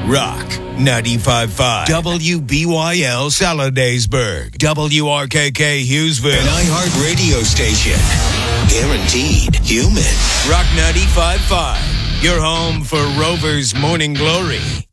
Rock 95.5. WBYL Saladaysburg. WRKK Hughesville. An iHeart radio station. Guaranteed human. Rock 95.5. Your home for Rover's Morning Glory.